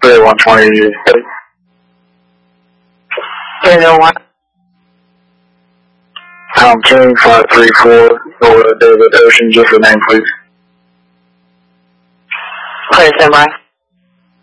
X-ray 120. Daniel 1. King 534, or David Ocean, just the name, please. Okay, stand by.